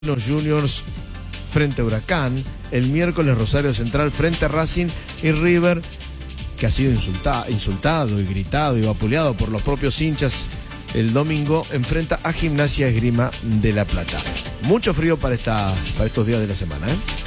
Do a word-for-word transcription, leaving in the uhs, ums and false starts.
Los Juniors frente a Huracán, el miércoles Rosario Central frente a Racing y River, que ha sido insulta, insultado y gritado y vapuleado por los propios hinchas, el domingo enfrenta a Gimnasia Esgrima de La Plata. Mucho frío para, estas, para estos días de la semana, ¿eh?